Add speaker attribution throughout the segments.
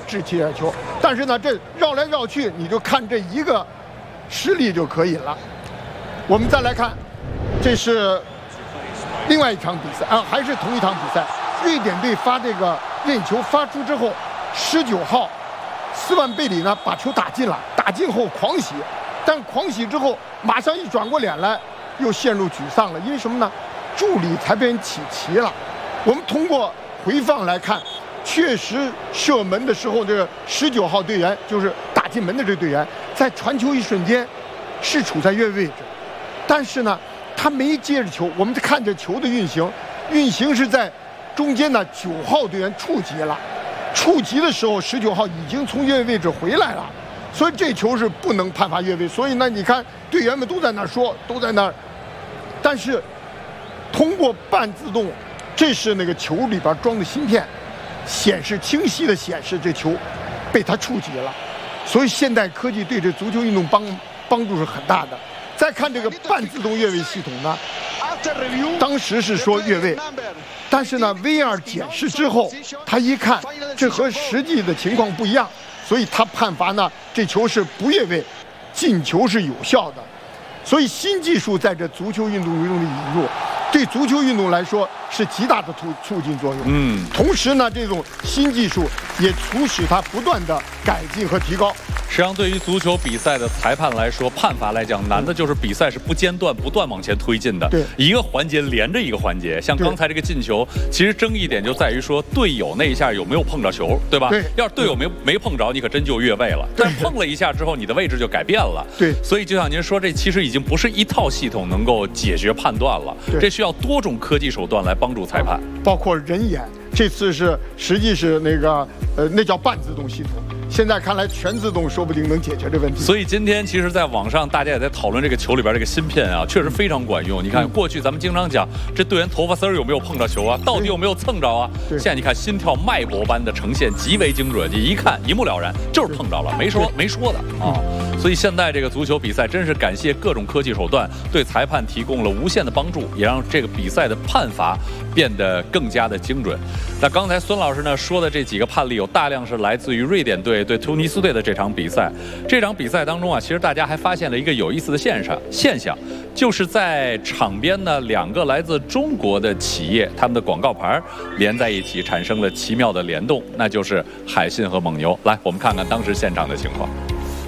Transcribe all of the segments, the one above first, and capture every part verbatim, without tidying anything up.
Speaker 1: 掷七彩球。但是呢，这绕来绕去，你就看这一个实力就可以了。我们再来看，这是另外一场比赛啊，还是同一场比赛。瑞典队发这个任意球发出之后，十九号斯万贝里呢把球打进了，打进后狂喜，但狂喜之后马上一转过脸来，又陷入沮丧了。因为什么呢？助理裁判员起旗了。我们通过回放来看，确实射门的时候，这个十九号队员就是打进门的这个队员，在传球一瞬间是处在越位位置，但是呢，他没接着球。我们看着球的运行，运行是在中间呢，九号队员触及了，触及的时候，十九号已经从越位位置回来了，所以这球是不能判罚越位。所以呢，你看队员们都在那儿说，都在那儿，但是通过半自动。这是那个球里边装的芯片，显示清晰的显示这球被他触及了，所以现代科技对这足球运动帮帮助是很大的。再看这个半自动越位系统呢，当时是说越位，但是呢 V R 检视之后，他一看这和实际的情况不一样，所以他判罚呢这球是不越位，进球是有效的。所以新技术在这足球运动中的引入，对足球运动来说是极大的促促进作用。嗯，同时呢，这种新技术也促使它不断的改进和提高。
Speaker 2: 实际上，对于足球比赛的裁判来说，判罚来讲，难的就是比赛是不间断、不断往前推进的。
Speaker 1: 对，
Speaker 2: 一个环节连着一个环节。像刚才这个进球，其实争议点就在于说队友那一下有没有碰着球，对吧？
Speaker 1: 对。
Speaker 2: 要是队友没没碰着，你可真就越位了。但是碰了一下之后，你的位置就改变了。
Speaker 1: 对。
Speaker 2: 所以就像您说，这其实已经不是一套系统能够解决判断了，这需要多种科技手段来帮助裁判，
Speaker 1: 包括人眼。这次是实际是那个呃，那叫半自动系统。现在看来全自动说不定能解决这问题。
Speaker 2: 所以今天其实在网上大家也在讨论这个球里边这个芯片啊，确实非常管用。你看过去咱们经常讲这队员头发丝儿有没有碰着球啊，到底有没有蹭着啊，现在你看心跳脉搏般的呈现极为精准，你一看一目了然，就是碰着了，没说没说的啊。所以现在这个足球比赛真是感谢各种科技手段对裁判提供了无限的帮助，也让这个比赛的判罚变得更加的精准。那刚才孙老师呢说的这几个判例有大量是来自于瑞典队对突尼斯队的这场比赛。这场比赛当中啊，其实大家还发现了一个有意思的现象，现象就是在场边呢，两个来自中国的企业，他们的广告牌连在一起，产生了奇妙的联动，那就是海信和蒙牛。来，我们看看当时现场的情况。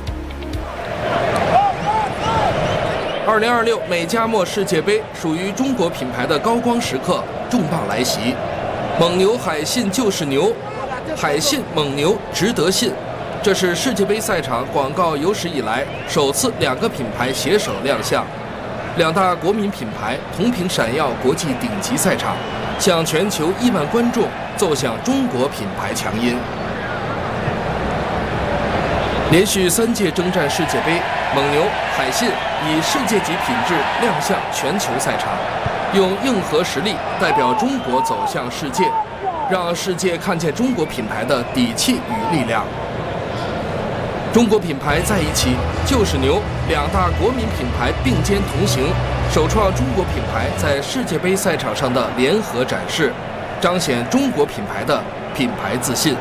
Speaker 3: 二零二六美加墨世界杯属于中国品牌的高光时刻，重磅来袭。蒙牛海信就是牛，海信蒙牛值得信。这是世界杯赛场广告有史以来首次两个品牌携手亮相，两大国民品牌同屏闪耀国际顶级赛场，向全球亿万观众奏响中国品牌强音。连续三届征战世界杯，蒙牛、海信以世界级品质亮相全球赛场，用硬核实力代表中国走向世界，让世界看见中国品牌的底气与力量。中国品牌在一起就是牛，两大国民品牌并肩同行，首创中国品牌在世界杯赛场上的联合展示，彰显中国品牌的品牌自信。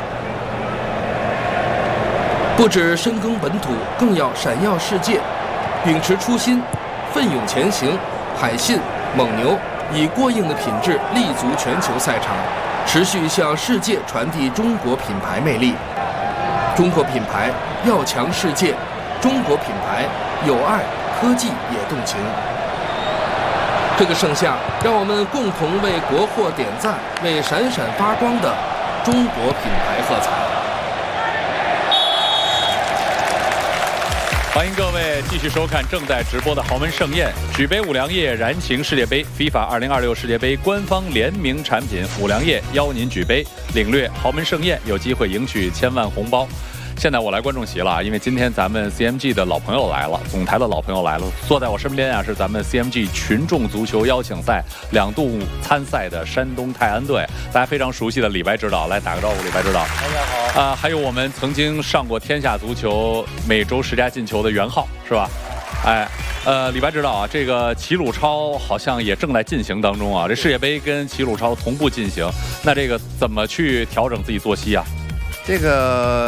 Speaker 3: 不止深耕本土，更要闪耀世界。秉持初心，奋勇前行，海信、蒙牛以过硬的品质立足全球赛场，持续向世界传递中国品牌魅力。中国品牌要强世界，中国品牌有爱，科技也动情。这个盛夏，让我们共同为国货点赞，为闪闪发光的中国品牌喝彩。
Speaker 2: 欢迎各位继续收看正在直播的豪门盛宴，举杯五粮液燃情世界杯 FIFA 二零二六世界杯官方联名产品五粮液邀您举杯，领略豪门盛宴，有机会赢取千万红包。现在我来观众席了，因为今天咱们 C M G 的老朋友来了，总台的老朋友来了。坐在我身边啊，是咱们 C M G 群众足球邀请赛两度参赛的山东泰安队，大家非常熟悉的李白指导，来打个招呼，李白指导。
Speaker 4: 大家好。
Speaker 2: 啊、呃，还有我们曾经上过天下足球每周十佳进球的袁浩，是吧？哎，呃，李白指导啊，这个齐鲁超好像也正在进行当中啊，这世界杯跟齐鲁超同步进行，那这个怎么去调整自己作息啊？
Speaker 4: 这个。